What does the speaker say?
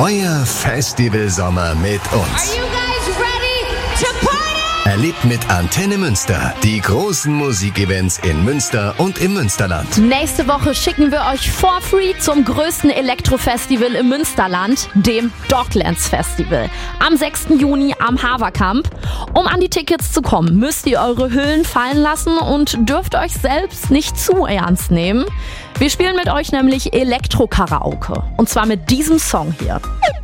Euer Festivalsommer mit uns. Erlebt mit Antenne Münster die großen Musikevents in Münster und im Münsterland. Nächste Woche schicken wir euch for free zum größten Elektrofestival im Münsterland, dem Docklands Festival. Am 6. Juni am Haverkamp. Um an die Tickets zu kommen, müsst ihr eure Hüllen fallen lassen und dürft euch selbst nicht zu ernst nehmen. Wir spielen mit euch nämlich Elektro-Karaoke. Und zwar mit diesem Song hier.